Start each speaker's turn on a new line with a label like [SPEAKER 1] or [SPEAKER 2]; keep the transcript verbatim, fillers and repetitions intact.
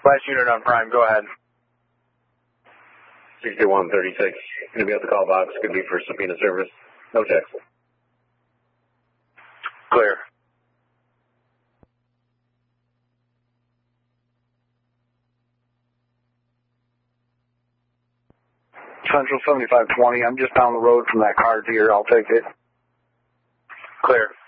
[SPEAKER 1] Last unit on Prime, go ahead.
[SPEAKER 2] sixty-one thirty-six, going to be at the call box, could be for subpoena service. No text.
[SPEAKER 1] Clear. Central seventy-five twenty, I'm just down the road from that car deer, I'll take it. Clear.